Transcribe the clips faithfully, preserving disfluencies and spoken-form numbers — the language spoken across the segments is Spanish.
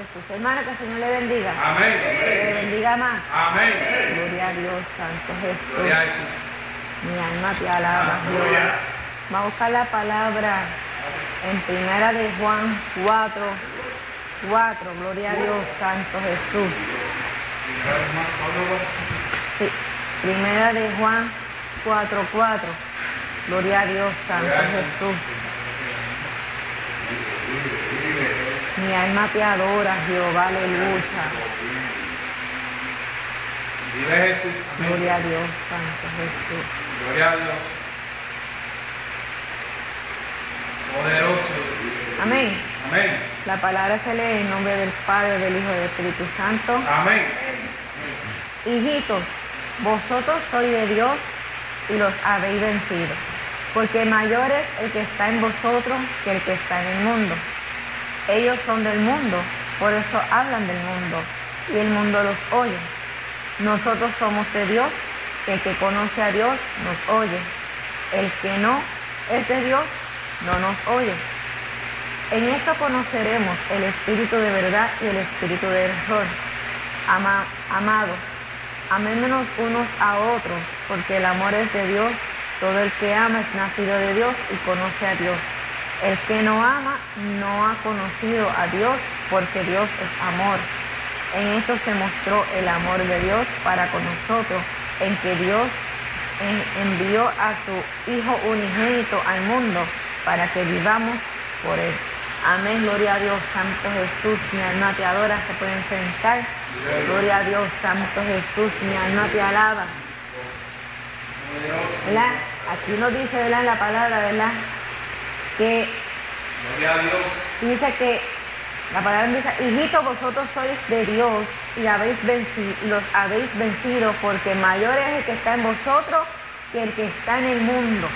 Jesús. Hermano, que el Señor le bendiga. Amén. Que le bendiga más. Amén. Gloria a Dios, Santo Jesús. Gloria a Jesús. Mi alma te alaba, Santo, Dios. gloria. Vamos a buscar la palabra en primera de Juan cuatro, cuatro. Gloria a Dios, Santo Jesús. Sí, primera de Juan cuatro, cuatro. Gloria a Dios, Santo Jesús. Mi alma te adora, Jehová, aleluya. Vive Jesús. Amén. Gloria a Dios, Santo Jesús. Gloria a Dios. Poderoso. Amén. Amén. La palabra se lee en nombre del Padre, del Hijo y del Espíritu Santo. Amén. Hijitos, vosotros sois de Dios y los habéis vencido, porque mayor es el que está en vosotros que el que está en el mundo. Ellos son del mundo, por eso hablan del mundo, y el mundo los oye. Nosotros somos de Dios, el que conoce a Dios nos oye. El que no es de Dios no nos oye. En esto conoceremos el espíritu de verdad y el espíritu de error. Ama, amados, amémonos unos a otros, porque el amor es de Dios. Todo el que ama es nacido de Dios y conoce a Dios. El que no ama no ha conocido a Dios, porque Dios es amor. En esto se mostró el amor de Dios para con nosotros, en que Dios envió a su Hijo unigénito al mundo para que vivamos por Él. Amén, gloria a Dios, Santo Jesús, mi alma te adora, se pueden sentar. Gloria a Dios, Santo Jesús, mi alma te alaba. ¿Verdad? Aquí nos dice, ¿verdad?, en la palabra, ¿verdad?, que Gloria a Dios. dice que la palabra dice: hijitos, vosotros sois de Dios y habéis vencido, los habéis vencido, porque mayor es el que está en vosotros que el que está en el mundo.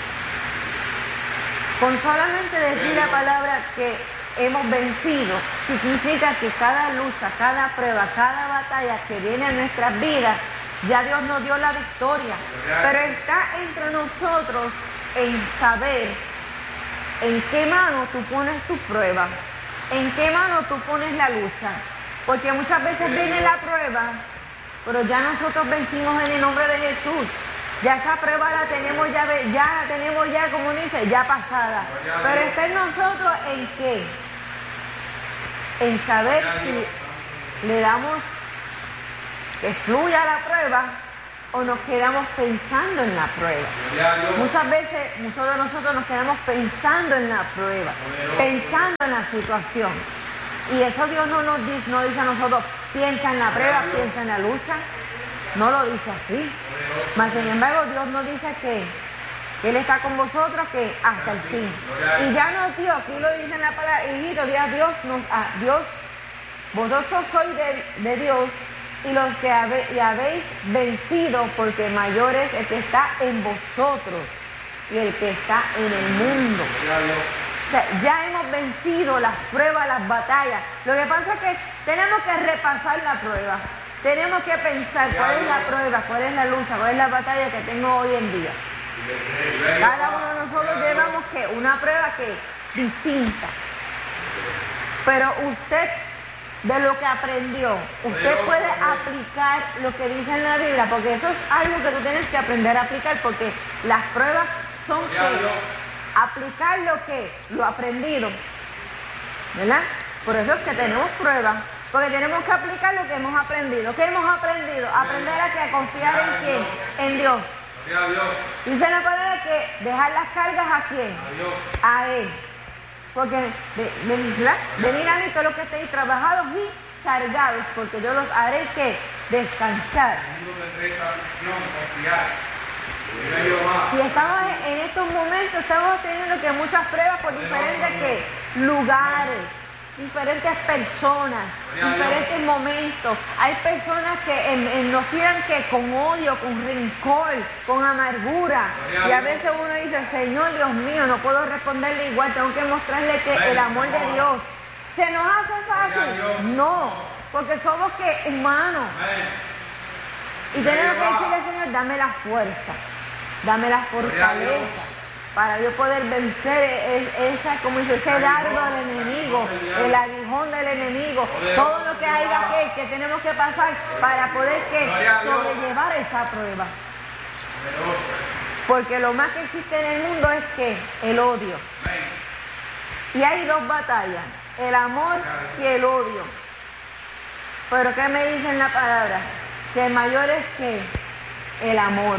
Con solamente decir la palabra que hemos vencido, significa que cada lucha, cada prueba, cada batalla que viene a nuestras vidas, ya Dios nos dio la victoria. Pero está entre nosotros en saber en qué mano tú pones tu prueba, en qué mano tú pones la lucha. Porque muchas veces viene la prueba, pero ya nosotros vencimos en el nombre de Jesús. Ya esa prueba la tenemos ya, ya la tenemos ya, como dice, ya pasada. Pero está en nosotros en qué, en saber si le damos que fluya la prueba o nos quedamos pensando en la prueba. Muchas veces, muchos de nosotros nos quedamos pensando en la prueba, pensando en la situación. Y eso Dios no nos dice, no dice a nosotros, piensa en la prueba, piensa en la lucha. No lo dice así. Mas sin embargo, Dios nos dice que Él está con vosotros, que hasta el fin. Y ya nos dio, aquí lo dice en la palabra, hijito, ya Dios nos ha, Dios, vosotros sois de, de Dios y los que habe, y habéis vencido, porque mayor es el que está en vosotros y el que está en el mundo. O sea, ya hemos vencido las pruebas, las batallas. Lo que pasa es que tenemos que repasar la prueba. Tenemos que pensar cuál es la prueba, cuál es la lucha, cuál es la batalla que tengo hoy en día. Cada uno de nosotros llevamos que una prueba que distinta. Pero usted, de lo que aprendió, usted puede aplicar lo que dice en la Biblia, porque eso es algo que tú tienes que aprender a aplicar, porque las pruebas son que aplicar lo que, lo aprendido, ¿verdad? Por eso es que tenemos pruebas. Porque tenemos que aplicar lo que hemos aprendido. ¿Qué hemos aprendido? Aprender a, que, a confiar en quién, en Dios. Dice la palabra que dejar las cargas a quién, a Él. Porque de, de, de, venir a mí todos los que estéis trabajados y cargados, porque yo los haré que descansar. Si estamos en estos momentos, estamos teniendo que muchas pruebas por diferentes que, lugares, diferentes personas, diferentes momentos. Hay personas que en, en nos tiran que con odio, con rencor, con amargura. Y a veces uno dice: Señor Dios mío, no puedo responderle igual, tengo que mostrarle que el amor de Dios. ¿Se nos hace fácil? No, porque somos que humanos. Y tenemos que decirle: Señor, dame la fuerza, dame la fortaleza, para yo poder vencer esa, como dice, ese dardo del enemigo, el aguijón del enemigo, todo lo que haya que, que tenemos que pasar para poder que sobrellevar esa prueba. Porque lo más que existe en el mundo es que el odio. Y hay dos batallas, el amor y el odio. Pero ¿qué me dice en la palabra? Que mayor es que el amor.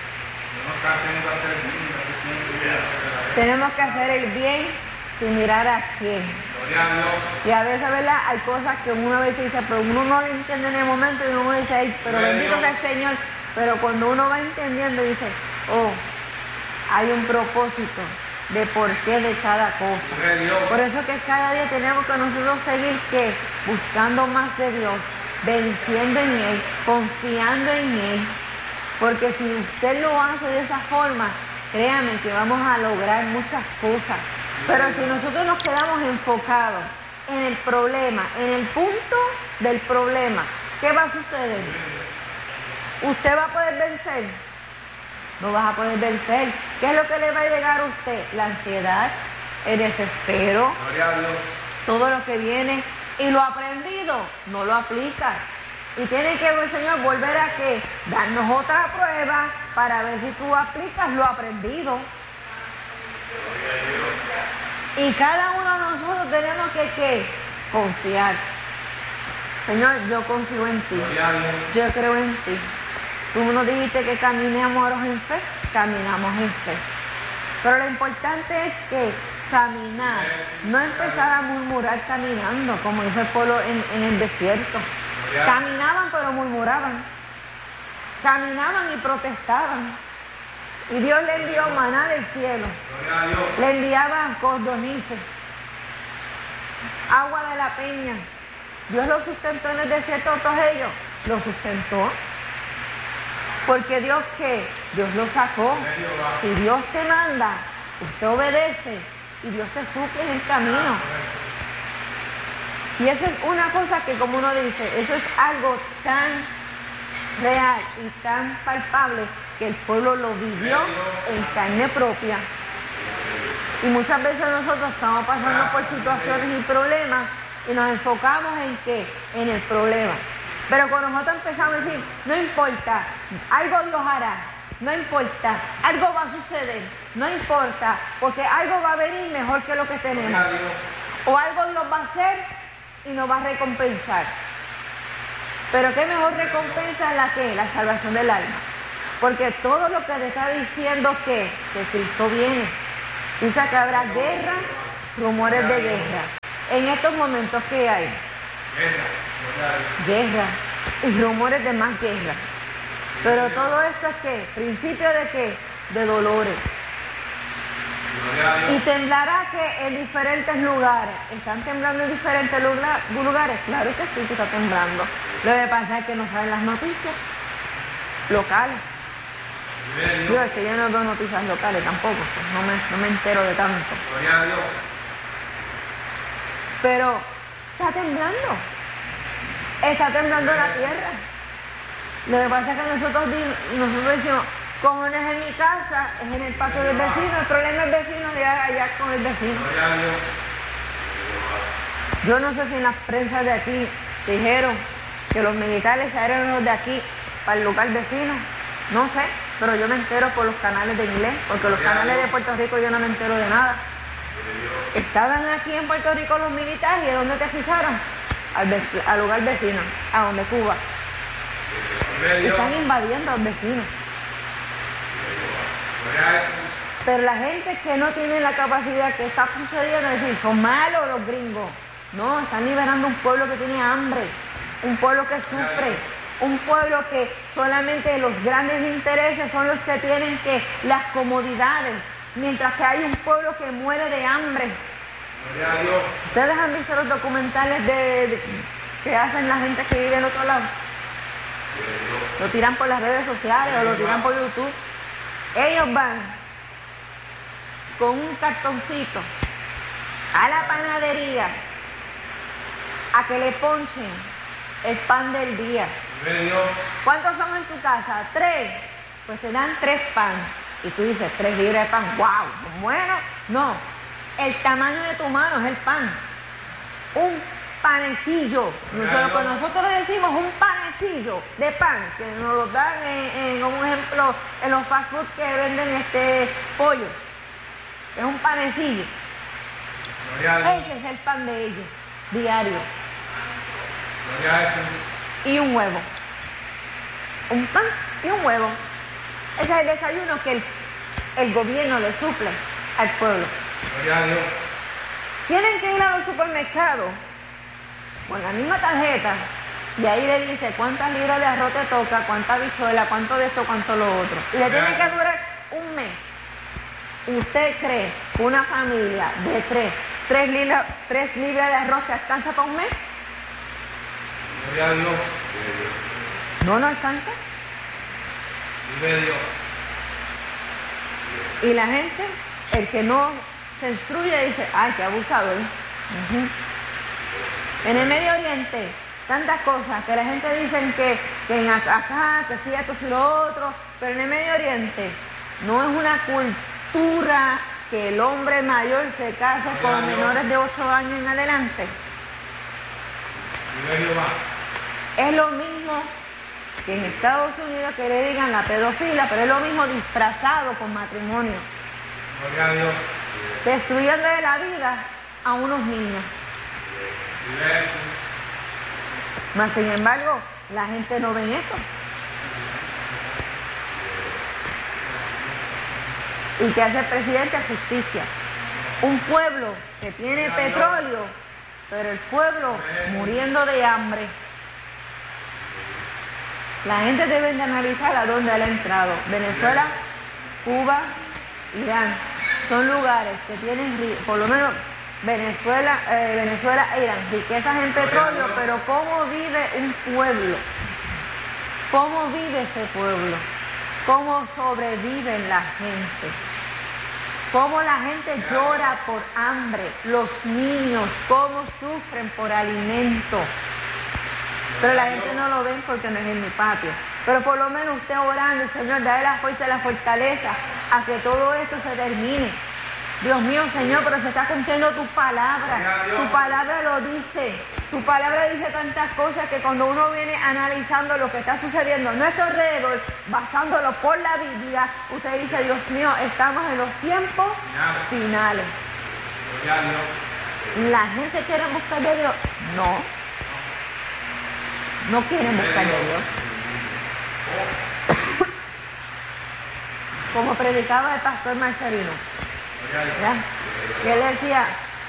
Tenemos que hacer el bien sin mirar a quién. Y a veces, ¿verdad? Hay cosas que uno a veces dice, pero uno no lo entiende en el momento y uno dice, ay, pero bendito sea el Señor. Pero cuando uno va entendiendo dice, oh, hay un propósito de por qué de cada cosa. Por eso que cada día tenemos que nosotros seguir que buscando más de Dios, venciendo en Él, confiando en Él. Porque si usted lo hace de esa forma, créanme que vamos a lograr muchas cosas. Pero si nosotros nos quedamos enfocados en el problema, en el punto del problema, ¿qué va a suceder? ¿Usted va a poder vencer? No vas a poder vencer. ¿Qué es lo que le va a llegar a usted? La ansiedad, el desespero, todo lo que viene. Y lo aprendido, no lo aplicas. Y tiene que el Señor volver a que darnos otra prueba para ver si tú aplicas lo aprendido. Y cada uno de nosotros tenemos que, que confiar. Señor, yo confío en ti. Yo creo en ti. Tú nos dijiste que caminemos en fe, caminamos en fe. Pero lo importante es que caminar, no empezar a murmurar caminando, como dice el pueblo en, en el desierto. Caminaban pero murmuraban. Caminaban y protestaban. Y Dios le envió maná del cielo. Le enviaba cordonices, agua de la peña. Dios lo sustentó en el desierto a todos ellos. Lo sustentó. Porque Dios, ¿qué? Dios lo sacó. Si Dios te manda, usted obedece y Dios te suple en el camino. Y eso es una cosa que, como uno dice, eso es algo tan real y tan palpable que el pueblo lo vivió en carne propia. Y muchas veces nosotros estamos pasando por situaciones y problemas y nos enfocamos en qué, en el problema. Pero cuando nosotros empezamos a decir, no importa, algo Dios hará, no importa, algo va a suceder, no importa, porque algo va a venir mejor que lo que tenemos. O algo Dios va a hacer y nos va a recompensar. Pero qué mejor recompensa es la que, la salvación del alma. Porque todo lo que te está diciendo que, que Cristo viene. Dice que habrá guerra, rumores de guerra. En estos momentos, ¿qué hay? Guerra. Guerra. Y rumores de más guerra. Pero todo esto es ¿qué? Principio de qué? De dolores. Y temblará que en diferentes lugares. ¿Están temblando en diferentes lugares? Claro que sí, que está temblando. Lo que pasa es que no saben las noticias locales. Yo es que yo no veo noticias locales tampoco, pues no, me, no me entero de tanto. Pero está temblando. Está temblando la tierra. Lo que pasa es que nosotros, nosotros decimos, como no es en mi casa, es en el patio del vecino. El problema es el vecino de allá con el vecino. Yo no sé si en las prensas de aquí dijeron que los militares salieron los de aquí para el lugar vecino. No sé, pero yo me entero por los canales de inglés, porque los canales de Puerto Rico yo no me entero de nada. Estaban aquí en Puerto Rico los militares, ¿y a dónde te fijaron? Al, al lugar vecino, a donde Cuba. Están invadiendo al vecino. Pero la gente que no tiene la capacidad que está sucediendo es decir, son malos los gringos. No, están liberando un pueblo que tiene hambre, un pueblo que sufre, un pueblo que solamente los grandes intereses son los que tienen que las comodidades, mientras que hay un pueblo que muere de hambre. ¿Ustedes han visto los documentales de, de, que hacen la gente que vive en otro lado? Lo tiran por las redes sociales o lo tiran por YouTube. Ellos van con un cartoncito a la panadería a que le ponchen el pan del día. ¿Cuántos son en tu casa? Tres. Pues te dan tres pan. Y tú dices, tres libras de pan, wow, bueno, no, el tamaño de tu mano es el pan. Un panecillo, nosotros, nosotros le decimos un panecillo de pan, que nos lo dan en, en un ejemplo en los fast food que venden este pollo. Es un panecillo. Ese es el pan de ellos, diario. Y un huevo. Un pan y un huevo. Ese es el desayuno que el, el gobierno le suple al pueblo. Tienen que ir a los supermercados con la misma tarjeta y ahí le dice cuántas libras de arroz te toca, cuánta habichuela, cuánto de esto, cuánto lo otro. Y le tiene que durar un mes. ¿Usted cree que una familia de tres, tres, libras, tres libras de arroz te alcanza para un mes? Gloria a Dios. ¿No nos alcanza? Vive Dios. Y la gente, el que no se instruye, dice, ay, qué abusador. Uh-huh. En el Medio Oriente, tantas cosas que la gente dice que, que en acá, que sí, esto y lo otro, pero en el Medio Oriente no es una cultura que el hombre mayor se case con menores de ocho años en adelante. Es lo mismo que en Estados Unidos que le digan la pedofilia, pero es lo mismo disfrazado con matrimonio. Gloria a Dios. Destruyéndole la vida a unos niños. Mas sin embargo, la gente no ve esto. ¿Y qué hace el presidente? Justicia. Un pueblo que tiene petróleo, pero el pueblo muriendo de hambre. La gente debe de analizar a dónde ha entrado. Venezuela, Cuba, Irán. Son lugares que tienen, por lo menos Venezuela, eh, Venezuela e Irán, riquezas en petróleo, pero ¿cómo vive un pueblo? ¿Cómo vive ese pueblo? ¿Cómo sobreviven la gente? ¿Cómo la gente llora por hambre? Los niños, ¿cómo sufren por alimento? Pero la gente no lo ven porque no es en mi patio. Pero por lo menos usted orando, Señor, dale la fuerza y la fortaleza a que todo esto se termine. Dios mío, Señor, pero se está cumpliendo tu palabra. Tu palabra lo dice. Tu palabra dice tantas cosas que cuando uno viene analizando lo que está sucediendo a nuestro alrededor, basándolo por la Biblia, usted dice, Dios mío, estamos en los tiempos finales. ¿La gente quiere buscar de Dios? No. No quieren buscar de Dios. Como predicaba el pastor Marcelino, ¿verdad? Y él decía,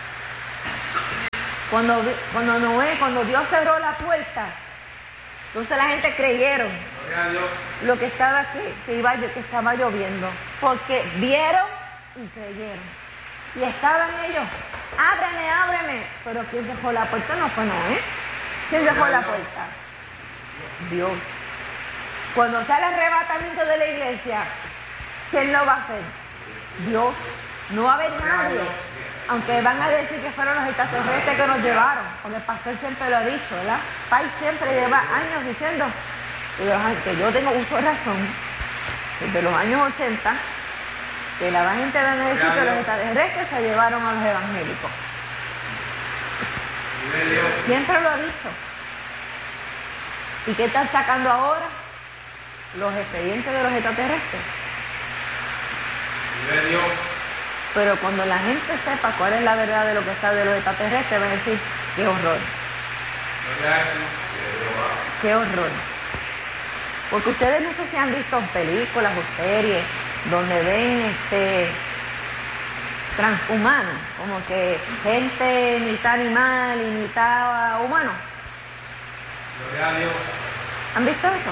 cuando, cuando Noé, cuando Dios cerró la puerta, entonces la gente creyeron lo que estaba que, que, iba, que estaba lloviendo, porque vieron y creyeron. Y estaban ellos, ábreme, ábreme. Pero ¿quién dejó la puerta? No fue Noé. ¿Quién dejó la puerta? Dios. Cuando está el arrebatamiento de la iglesia, ¿quién lo va a hacer? Dios. No va a haber nadie. Aunque van a decir que fueron los extraterrestres que nos llevaron, porque el pastor siempre lo ha dicho, ¿verdad? Pai siempre lleva años diciendo que yo tengo uso de razón, desde los años ochenta, que la gente van a decir que los extraterrestres se llevaron a los evangélicos. Siempre lo ha dicho. ¿Y qué están sacando ahora? Los expedientes de los extraterrestres. Pero cuando la gente sepa cuál es la verdad de lo que está de los extraterrestres, van a decir, qué horror. Qué horror. Porque ustedes no sé si han visto películas o series donde ven este transhumanos, como que gente mitad animal y mitad humano. ¿Han visto eso?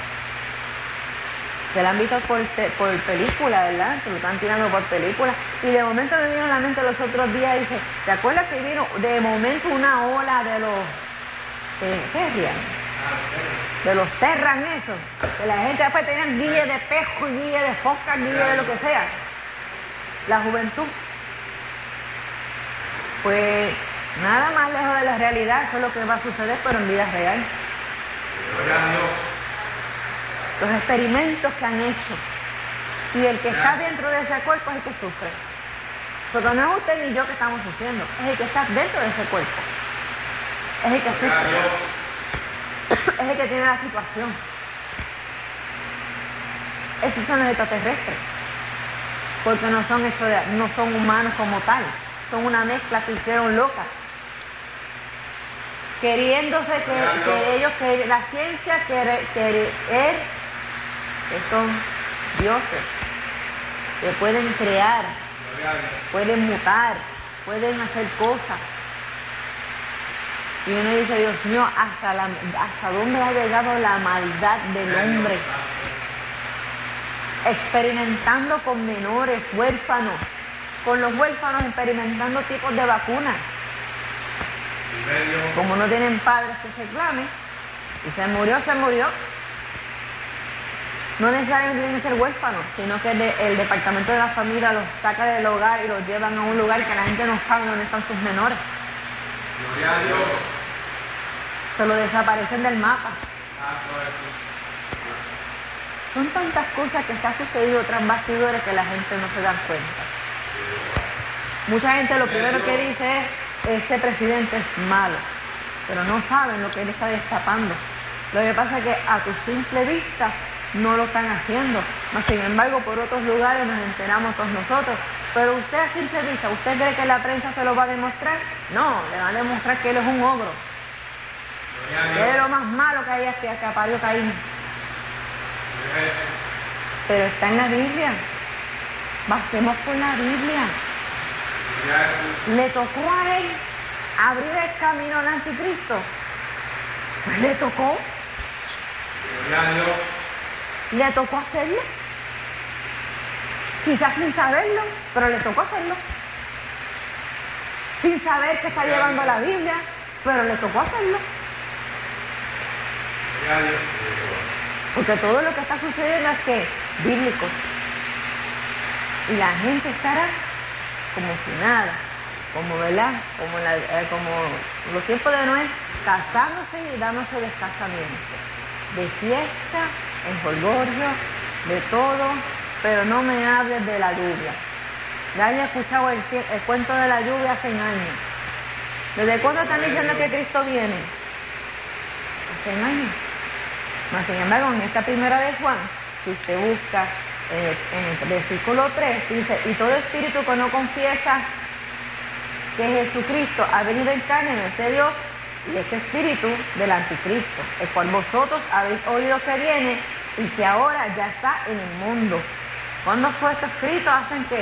Se la han visto por, te, por película, ¿verdad? Se lo están tirando por película. Y de momento me vino a la mente los otros días y dije, ¿te acuerdas que vino de momento una ola de los... ¿Qué, qué rían? De los terran esos? Que la gente después tenían guille de pejo, guille de foca, guille de lo que sea. La juventud. Pues nada más lejos de la realidad, eso es lo que va a suceder, pero en vida real. Los experimentos que han hecho Y el que está dentro de ese cuerpo es el que sufre. Porque no es usted ni yo que estamos sufriendo, es el que está dentro de ese cuerpo. Es el que sufre. Es el que tiene la situación. Esos son los extraterrestres. Porque no son, hechos de, no son humanos como tal. Son una mezcla que hicieron loca. Queriéndose que, que ellos, que la ciencia quiere creer que son dioses, que pueden crear, pueden mutar, pueden hacer cosas. Y uno dice, Dios mío, ¿hasta, la, hasta dónde ha llegado la maldad del hombre? Experimentando con menores, huérfanos, con los huérfanos experimentando tipos de vacunas. Como no tienen padres que reclamen, y se murió, se murió. No necesariamente tienen que ser huérfanos, sino que el, de, el departamento de la familia los saca del hogar y los llevan a un lugar que la gente no sabe dónde están sus menores. Gloria a Dios. Se lo desaparecen del mapa. Son tantas cosas que está sucediendo tras bastidores que la gente no se da cuenta. Mucha gente lo primero que dice es, ese presidente es malo, pero no saben lo que él está destapando. Lo que pasa es que a tu simple vista no lo están haciendo, mas sin embargo por otros lugares nos enteramos todos nosotros. Pero usted a simple vista, ¿usted cree que la prensa se lo va a demostrar? No, le va a demostrar que él es un ogro, que es lo más malo que hay hasta que aparió Caín. Pero está en la Biblia. Basemos por la Biblia. Le tocó a él abrir el camino al anticristo. Pues le tocó. Le tocó hacerlo. Quizás sin saberlo, pero le tocó hacerlo. Sin saber que está llevando la Biblia, pero le tocó hacerlo. Porque todo lo que está sucediendo es que bíblico. Y la gente estará como si nada, como, ¿verdad? Como, la, eh, como los tiempos de Noé, casándose y dándose descasamiento, de fiesta, en jolgorio, de todo, pero no me hables de la lluvia. Ya haya escuchado el, el cuento de la lluvia hace años. ¿Desde cuándo están diciendo que Cristo viene? Hace años. Mas sin embargo, en esta primera de Juan, si usted busca eh, en el versículo tres, dice, y todo espíritu que no confiesa que Jesucristo ha venido en carne no es de Dios, y este espíritu del anticristo, el cual vosotros habéis oído que viene y que ahora ya está en el mundo. ¿Cuándo fue esto escrito? ¿Hacen qué?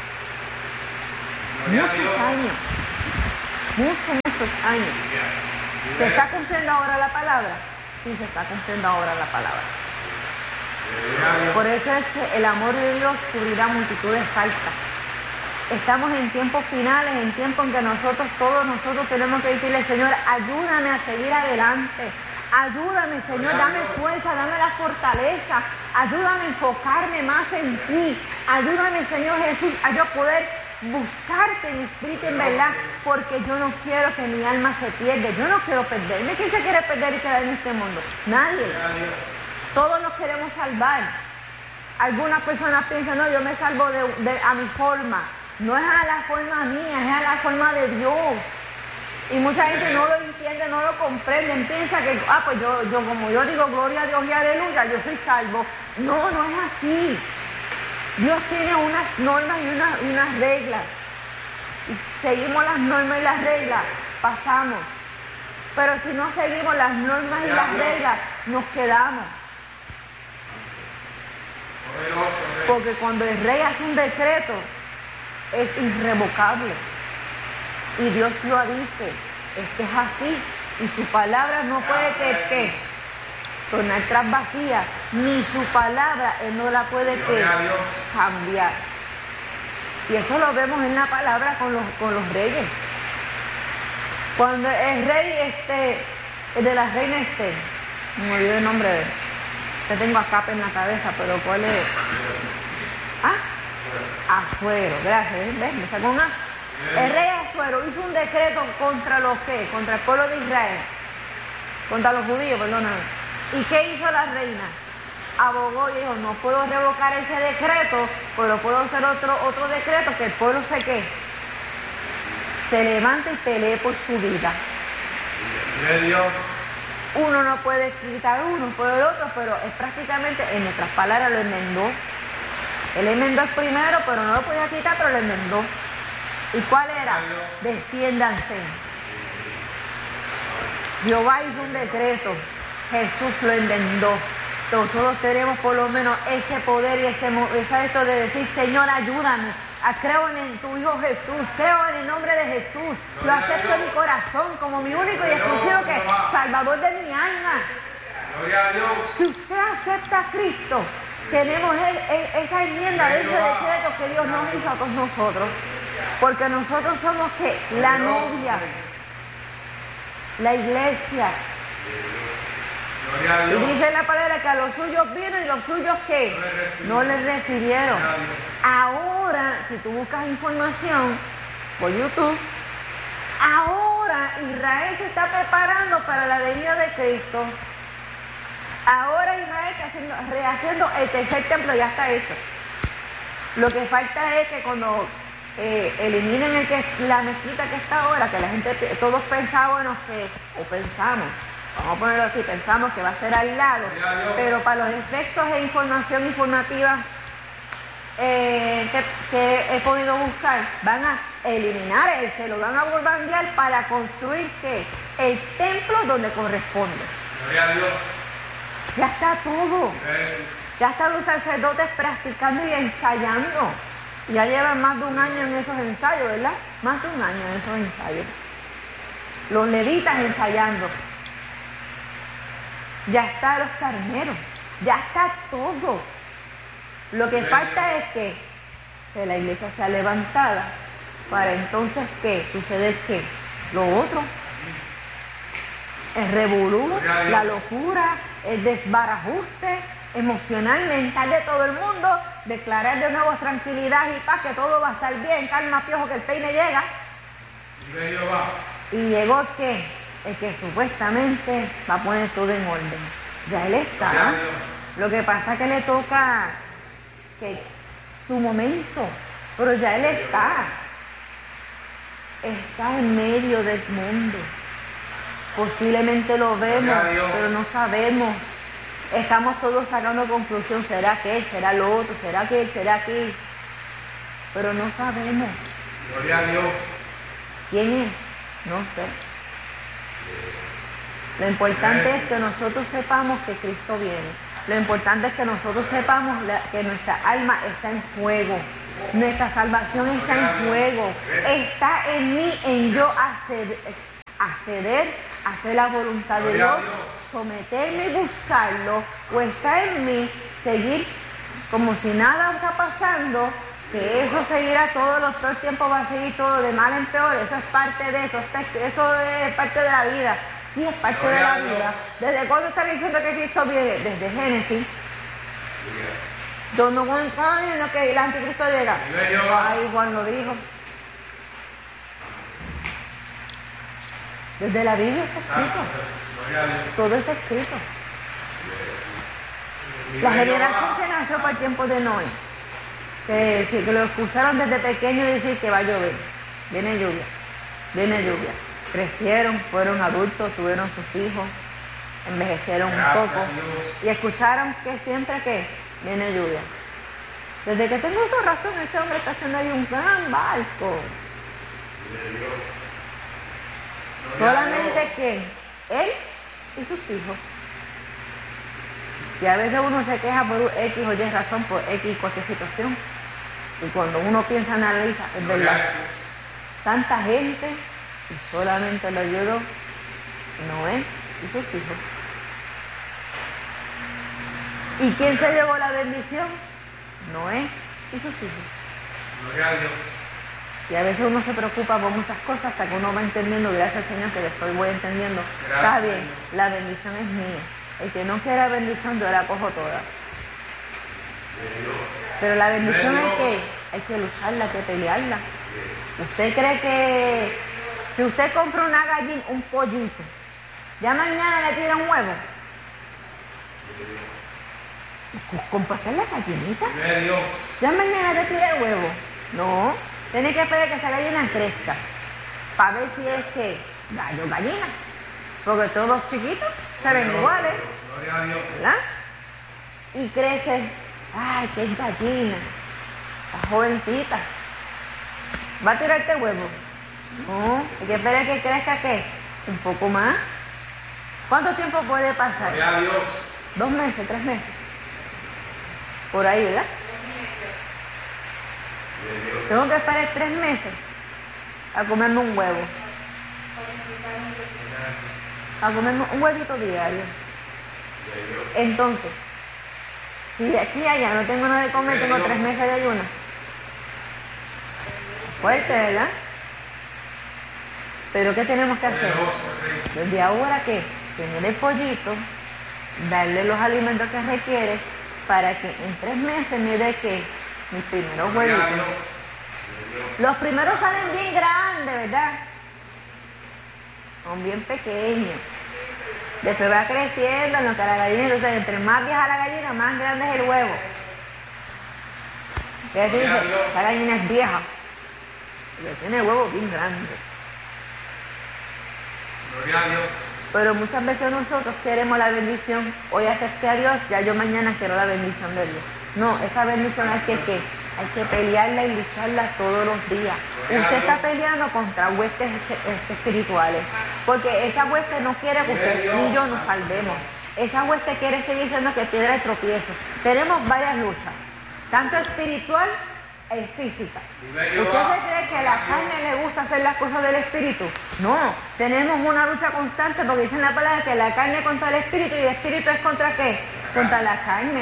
Muchos años. Muchos, muchos años. ¿Se está cumpliendo ahora la palabra? Sí, se está cumpliendo ahora la palabra. Por eso es que el amor de Dios cubrirá multitudes faltas. Estamos en tiempos finales, en tiempos en que nosotros, todos nosotros tenemos que decirle, Señor, ayúdame a seguir adelante. Ayúdame, Señor, dame fuerza, dame la fortaleza. Ayúdame a enfocarme más en ti. Ayúdame, Señor Jesús, a yo poder buscarte en espíritu, en verdad, porque yo no quiero que mi alma se pierda. Yo no quiero perderme. ¿Quién se quiere perder y quedar en este mundo? Nadie. Todos nos queremos salvar. Algunas personas piensan, no, yo me salvo de, de, a mi forma. No es a la forma mía, es a la forma de Dios. Y mucha gente no lo entiende, no lo comprende. Piensa que, ah, pues yo, yo como yo digo, gloria a Dios y aleluya, yo soy salvo. No, no es así. Dios tiene unas normas y unas, unas reglas. Y seguimos las normas y las reglas, pasamos. Pero si no seguimos las normas y las reglas, nos quedamos. Porque cuando el rey hace un decreto, es irrevocable. Y Dios lo dice, esto es así. Y su palabra no puede que, que tornar tras vacía, ni su palabra Él no la puede que cambiar. Y eso lo vemos en la palabra con los, con los reyes. Cuando el rey este, el de la reina este, me olvidé el nombre de él. Te tengo acá en la cabeza, pero ¿cuál es? ¿Ah? Asuero, gracias, ¿ves? Me sacó un A. El rey Asuero hizo un decreto contra los que, contra el pueblo de Israel, contra los judíos, perdóname. ¿Y qué hizo la reina? abogó y dijo, no puedo revocar ese decreto, pero puedo hacer otro, otro decreto que el pueblo se qué, se levante y pelee por su vida. Uno no puede quitar uno, puede el otro, pero es prácticamente, en nuestras palabras, lo enmendó. Él enmendó el primero, pero no lo podía quitar, pero lo enmendó. ¿Y cuál era? Defiéndanse. Jehová hizo un decreto, Jesús lo enmendó. Nosotros tenemos por lo menos ese poder y ese, ese esto de decir, Señor, ayúdame. Creo en tu Hijo Jesús, creo en el nombre de Jesús, lo acepto en mi corazón como mi único y exclusivo que Salvador de mi alma. Si usted acepta a Cristo, tenemos el, el, esa enmienda de ese decreto que Dios nos hizo a todos nosotros, porque nosotros somos que la novia, la iglesia. Y dice la palabra que a los suyos vino y los suyos que no les recibieron. Ahora, si tú buscas información por YouTube, ahora Israel se está preparando para la venida de Cristo. Ahora Israel está haciendo, rehaciendo el tercer templo, ya está hecho. Lo que falta es que cuando eh, eliminen el que, la mezquita que está ahora, que la gente, todos pensábamos que, o pensamos, vamos a ponerlo así, pensamos que va a ser al lado, pero para los efectos de información informativa eh, que, que he podido buscar, van a eliminar ese, lo van a volver a enviar para construir ¿qué? El templo donde corresponde. Gloria a Dios. Ya está todo. Ya están los sacerdotes practicando y ensayando. Ya llevan más de un año en esos ensayos, ¿verdad? Más de un año en esos ensayos. Los levitas ensayando. Ya están los carneros. Ya está todo. Lo que falta es que, que la iglesia sea levantada para entonces ¿qué? Suceder ¿qué? Lo otro. El revolú, la locura, el desbarajuste emocional, mental de todo el mundo, declarar de nuevo tranquilidad y paz, que todo va a estar bien, calma, piojo, que el peine llega. Y llegó ¿qué? El que supuestamente va a poner todo en orden. Ya él está. Lo que pasa es que le toca que su momento, pero ya él está. Está en medio del mundo. Posiblemente lo vemos, pero no sabemos. Estamos todos sacando conclusión. ¿Será que él? ¿Será lo otro? ¿Será que él? ¿Será que? Pero no sabemos. Gloria a Dios. ¿Quién es? No sé. Lo importante es que nosotros sepamos que Cristo viene. Lo importante es que nosotros sepamos que nuestra alma está en juego. Nuestra salvación está en juego. Está en mí, en yo acceder, acceder, hacer la voluntad de Dios, someterme y buscarlo, o está en mí, seguir como si nada está pasando, que eso seguirá todos los todo el tiempo, va a seguir todo de mal en peor. Eso es parte de eso, eso es parte de la vida. Sí, es parte de la vida. ¿Desde cuándo están diciendo que Cristo viene? Desde Génesis. Donde cuántos años que el anticristo llega. Ahí Juan lo dijo. Desde la Biblia está escrito. Todo está escrito. La generación que nació para el tiempo de Noé, que, que lo escucharon desde pequeño decir que va a llover. Viene lluvia. Viene lluvia. Crecieron, fueron adultos, tuvieron sus hijos, envejecieron un poco y escucharon que siempre que viene lluvia. Desde que tengo esa razón, ese hombre está haciendo ahí un gran barco. Solamente que él y sus hijos. Y a veces uno se queja por X o Y razón, por X cualquier situación. Y cuando uno piensa, analiza, es verdad. Tanta gente y solamente lo ayudó Noé y sus hijos. ¿Y quién se llevó la bendición? Noé y sus hijos. Gloria a Dios. Y a veces uno se preocupa por muchas cosas hasta que uno va entendiendo, gracias al Señor, que después voy entendiendo. Gracias. Está bien, la bendición es mía. El que no quiera bendición, yo la cojo toda. Pero la bendición hay que, hay que lucharla, hay que pelearla. ¿Usted cree que si usted compra una gallina, un pollito, ya mañana le tira un huevo? ¿Compraste la gallinita? Gloria a Dios. Ya mañana te tira el huevo. No, tienes que esperar que esa gallina crezca para ver si es que gallo o gallina. Porque todos los chiquitos se ven iguales, Gloria a Dios. ¿verdad? Y crece, ay, qué gallina, está jovencita. ¿Va a tirarte huevo? No, hay que esperar que crezca, ¿qué? Un poco más. ¿Cuánto tiempo puede pasar? Gloria a Dios. Dos meses, tres meses. Por ahí, ¿verdad? Tengo que esperar tres meses a comerme un huevo. A comerme un huevito diario. Entonces, si de aquí a allá no tengo nada de comer, tengo tres meses de ayuno. Fuerte, ¿verdad? Pero ¿qué tenemos que hacer? Desde ahora, ¿qué? Tener el pollito, darle los alimentos que requiere para que en tres meses me dé que mis primeros huevitos. Los primeros salen bien grandes, ¿verdad? Son bien pequeños. Después va creciendo en lo que la gallina, entonces entre más vieja la gallina, más grande es el huevo. ¿Qué dice? Esa gallina es vieja. Porque tiene huevos bien grandes. Gloria a Dios. Pero muchas veces nosotros queremos la bendición. Hoy acepté a Dios, ya yo mañana quiero la bendición de Dios. No, esa bendición hay que, ¿qué? Hay que pelearla y lucharla todos los días. Usted está peleando contra huestes espirituales. Porque esa hueste no quiere que usted ni yo nos salvemos. Esa hueste quiere seguir siendo que piedra de tropiezo. Tenemos varias luchas, tanto espiritual e física. ¿Usted se cree que a la carne le gusta hacer las cosas del espíritu? No, tenemos una lucha constante porque dice en la palabra que la carne es contra el espíritu y el espíritu es contra ¿qué? Contra la carne.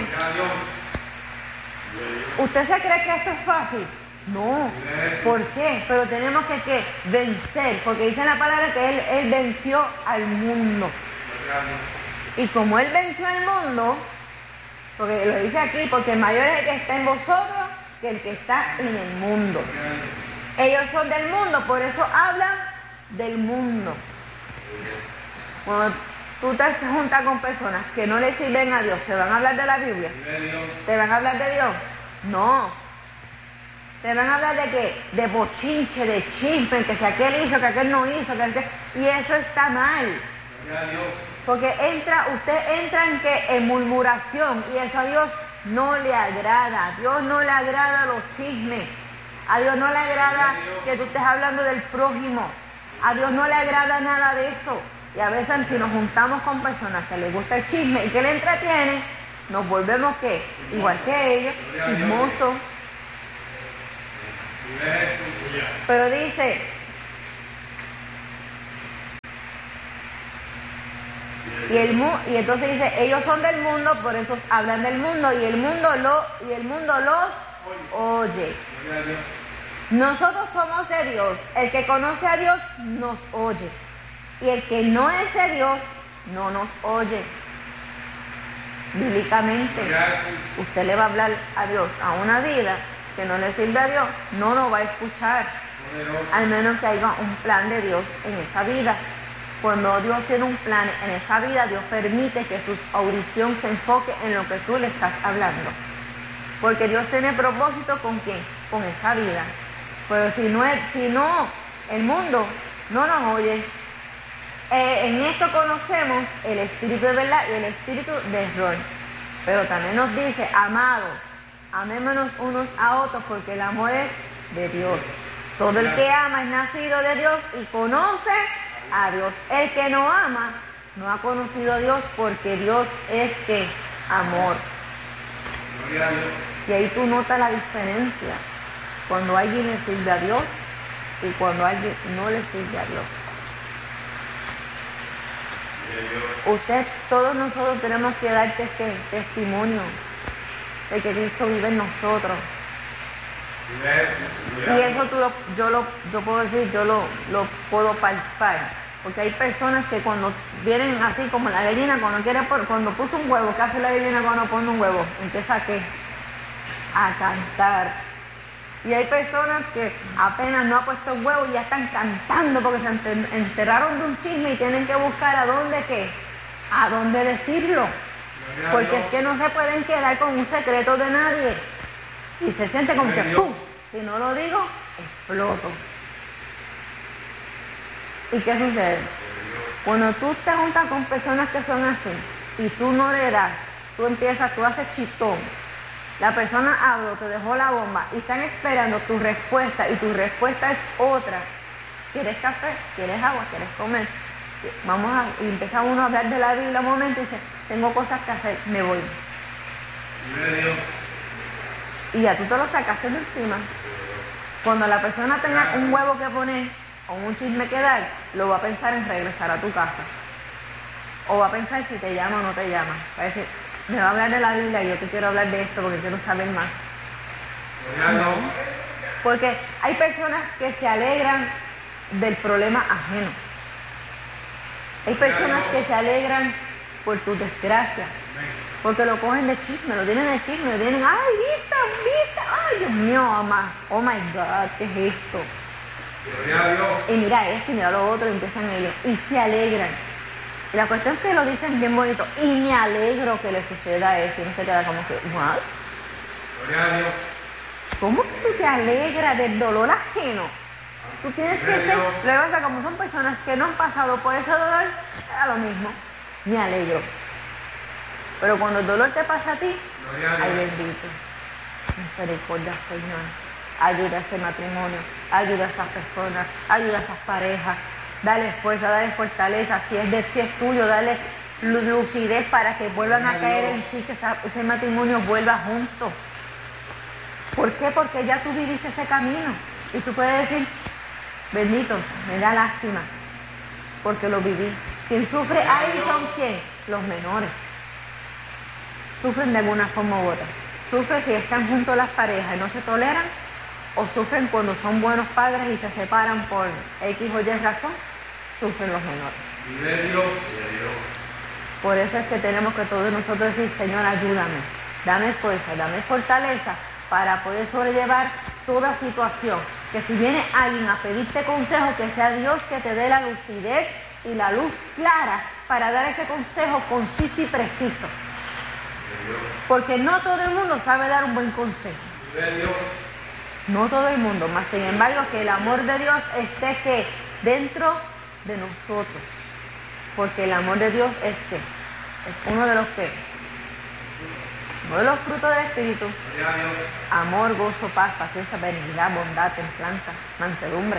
¿Usted se cree que esto es fácil? No. ¿Por qué? Pero tenemos que ¿qué? Vencer, porque dice en la palabra que él, él venció al mundo. Y como él venció al mundo, porque lo dice aquí, porque el mayor es el que está en vosotros que el que está en el mundo. Ellos son del mundo, por eso hablan del mundo. Cuando tú te juntas con personas que no le sirven a Dios, ¿te van a hablar de la Biblia? ¿Te van a hablar de Dios? No. Te van a hablar de qué? De bochinche, de chisme, que si aquel hizo, que aquel no hizo, que aquel... y eso está mal. Porque entra, usted entra en que en murmuración y eso a Dios no le agrada. A Dios no le agrada los chismes. A Dios no le agrada que tú estés hablando del prójimo. A Dios no le agrada nada de eso. Y a veces si nos juntamos con personas que les gusta el chisme y que le entretiene, nos volvemos ¿qué? Igual que ellos, chismosos. Pero dice, y, el mu y entonces dice, ellos son del mundo, por eso hablan del mundo, y el mundo, lo, y el mundo los oye. Nosotros somos de Dios, el que conoce a Dios nos oye, y el que no es de Dios no nos oye. Bíblicamente, usted le va a hablar a Dios a una vida que no le sirve a Dios, no lo va a escuchar, al menos que haya un plan de Dios en esa vida. Cuando Dios tiene un plan en esa vida, Dios permite que su audición se enfoque en lo que tú le estás hablando, porque Dios tiene propósito con quién, con esa vida. Pero si no, es, si no el mundo no nos oye. Eh, en esto conocemos el espíritu de verdad y el espíritu de error. Pero también nos dice, amados, amémonos unos a otros, porque el amor es de Dios. Todo el que ama es nacido de Dios y conoce a Dios. El que no ama no ha conocido a Dios, porque Dios es que amor. Y ahí tú notas la diferencia cuando alguien le sirve a Dios y cuando alguien no le sirve a Dios. Usted, todos nosotros tenemos que dar este testimonio de que Cristo vive en nosotros. Y eso tú lo, yo lo yo puedo decir, yo lo, lo puedo palpar. Porque hay personas que cuando vienen así como la gallina, cuando quiere cuando puso un huevo, ¿qué hace la gallina cuando pone un huevo? Empieza a ¿qué? A cantar. Y hay personas que apenas no ha puesto el huevo y ya están cantando porque se enteraron de un chisme y tienen que buscar a dónde qué, a dónde decirlo. Porque es que no se pueden quedar con un secreto de nadie. Y se siente como que ¡pum! Si no lo digo, exploto. ¿Y qué sucede? Cuando tú te juntas con personas que son así y tú no le das, tú empiezas, tú haces chistón. La persona habló, te dejó la bomba y están esperando tu respuesta y tu respuesta es otra. ¿Quieres café? ¿Quieres agua? ¿Quieres comer? Vamos a, y empieza uno a hablar de la Biblia un momento y dice, tengo cosas que hacer, me voy. Y ya tú te lo sacaste de encima. Cuando la persona tenga un huevo que poner o un chisme que dar, lo va a pensar en regresar a tu casa. O va a pensar si te llama o no te llama. Va a decir, me va a hablar de la Biblia y yo te quiero hablar de esto porque quiero saber más. No. Porque hay personas que se alegran del problema ajeno. Hay personas que se alegran por tu desgracia. Porque lo cogen de chisme, lo tienen de chisme, lo tienen, ay, vista, vista, ay, Dios mío, mamá, oh my God, ¿qué es esto? Y mira esto y mira lo otro, y empiezan ellos, y se alegran. Y la cuestión es que lo dicen bien bonito, y me alegro que le suceda eso, y uno se queda como que, ¿what? ¿Cómo que tú te alegras del dolor ajeno? Tú tienes que ser, luego, como son personas que no han pasado por ese dolor, es lo mismo, me alegro. Pero cuando el dolor te pasa a ti, ay bendito, misericordia Señor, ayuda a ese matrimonio, ayuda a esas personas, ayuda a esas parejas, dale fuerza, dale fortaleza, si es de si es tuyo, dale lucidez para que vuelvan a caer en sí, que esa, ese matrimonio vuelva junto. ¿Por qué? Porque ya tú viviste ese camino y tú puedes decir, bendito, me da lástima, porque lo viví. Quien sufre ahí son quién, los menores. Sufren de alguna forma u otra. Sufren si están juntos las parejas y no se toleran, o sufren cuando son buenos padres y se separan por X o Y razón, sufren los menores. Por eso es que tenemos que todos nosotros decir, Señor, ayúdame, dame fuerza, dame fortaleza para poder sobrellevar toda situación. Que si viene alguien a pedirte consejo, que sea Dios que te dé la lucidez y la luz clara para dar ese consejo conciso y preciso. Porque no todo el mundo sabe dar un buen consejo. No todo el mundo, más sin embargo que el amor de Dios esté que dentro de nosotros. Porque el amor de Dios es que es uno de los que uno de los frutos del Espíritu. Amor, gozo, paz, paciencia, benignidad, bondad, templanza, mansedumbre.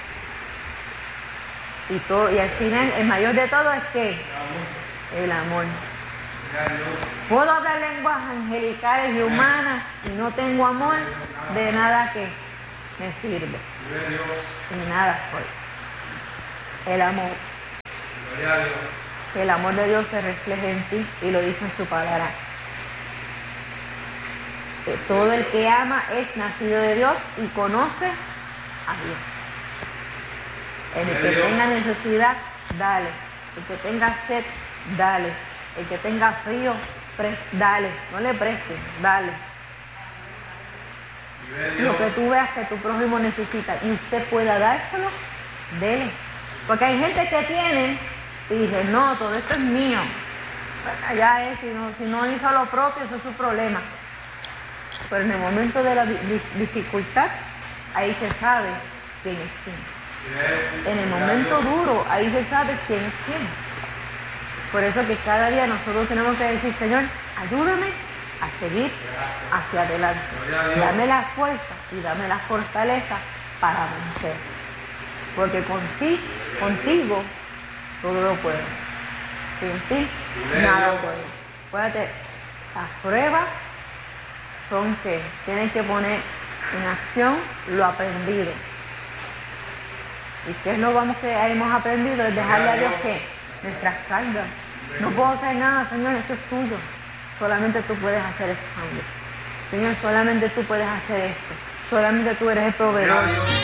Y todo, y al final el mayor de todo es que el amor. Puedo hablar lenguas angelicales y humanas y no tengo amor, de nada que me sirve. De nada soy. El amor. Que el amor de Dios se refleje en ti y lo dice en su palabra. Que todo el que ama es nacido de Dios y conoce a Dios. El que tenga necesidad, dale. El que tenga sed, dale. El que tenga frío, dale, no le prestes, dale. Lo que tú veas que tu prójimo necesita y usted pueda dárselo, dele. Porque hay gente que tiene y dice, no, todo esto es mío. Allá es, si no, si no hizo lo propio, eso es su problema. Pero en el momento de la di- dificultad, ahí se sabe quién es quién. En el momento duro, ahí se sabe quién es quién. Por eso que cada día nosotros tenemos que decir, Señor, ayúdame a seguir hacia adelante. Dame la fuerza y dame la fortaleza para vencer. Porque con ti, contigo, todo lo puedo. Sin ti, nada puedo. Acuérdate, las pruebas son que tienes que poner en acción lo aprendido. ¿Y qué es lo vamos que hemos aprendido? Es dejarle a Dios que nuestras cargas. No puedo hacer nada, Señor, esto es tuyo. Solamente tú puedes hacer este cambio. Señor, solamente tú puedes hacer esto. Solamente tú eres el proveedor.